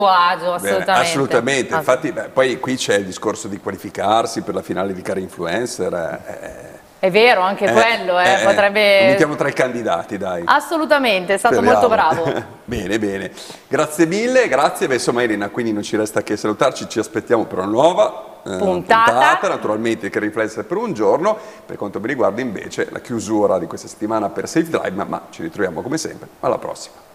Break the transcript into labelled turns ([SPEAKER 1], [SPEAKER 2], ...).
[SPEAKER 1] agio,
[SPEAKER 2] Bene,
[SPEAKER 1] assolutamente.
[SPEAKER 2] assolutamente, infatti poi qui c'è il discorso di qualificarsi per la finale di Cara Influencer.
[SPEAKER 1] È vero, anche quello,
[SPEAKER 2] Lo
[SPEAKER 1] potrebbe...
[SPEAKER 2] mettiamo tra i candidati, dai.
[SPEAKER 1] Assolutamente, è stato molto
[SPEAKER 2] Speriamo.
[SPEAKER 1] bravo.
[SPEAKER 2] Bene, bene. Grazie mille, grazie. Beh, insomma, Elena, quindi non ci resta che salutarci, ci aspettiamo per una nuova puntata,
[SPEAKER 1] Puntata.
[SPEAKER 2] naturalmente che riflesse per un giorno. Per quanto mi riguarda invece la chiusura di questa settimana per Safe Drive, ma ci ritroviamo come sempre. Alla prossima.